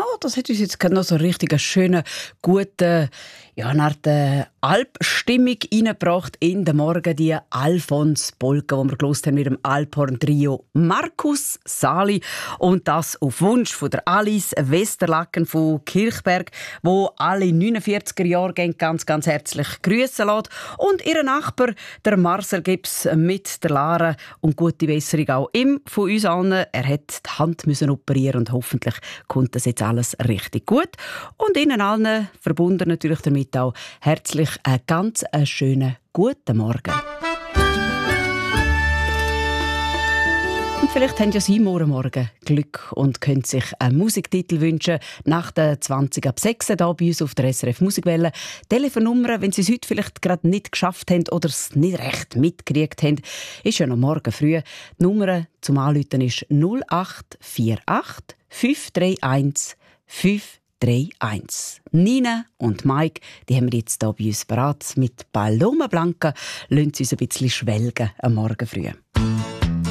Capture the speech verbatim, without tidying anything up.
no, das hat uns jetzt gerade noch so richtig einen schönen, guten, ja, eine Art äh, Alpstimmung reingebracht in den Morgen, die Alfons Polka, die wir gehört haben mit dem Alphorn-Trio Markus Sali. Und das auf Wunsch von der Alice Westerlacken von Kirchberg, wo alle neunundvierziger Jahrgänge ganz, ganz herzlich grüßen lässt. Und ihr Nachbar, der Marcel Gibbs mit der Lara. Und gute Besserung auch ihm von uns allen. Er hat die Hand müssen operieren und hoffentlich kommt das jetzt alles richtig gut. Und Ihnen allen verbunden natürlich damit auch herzlich einen ganz schönen guten Morgen. Und vielleicht haben ja Sie morgen Morgen Glück und können sich einen Musiktitel wünschen nach der zwanzig ab sechs hier bei uns auf der S R F Musikwelle. Telefonnummer, wenn Sie es heute vielleicht gerade nicht geschafft haben oder es nicht recht mitgekriegt haben, ist ja noch morgen früh. Die Nummer zum Anrufen ist null acht vier acht fünf drei eins fünf drei eins. Nina und Mike, die haben wir jetzt hier bei uns bereit. Mit Paloma Blanca lassen sie uns ein bisschen schwelgen am Morgen früh.